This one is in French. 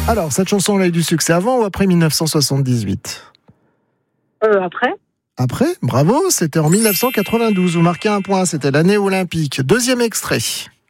Alors, cette chanson a eu du succès avant ou après 1978 ? Après. Après, bravo, c'était en 1992. Vous marquez un point, c'était l'année olympique. Deuxième extrait.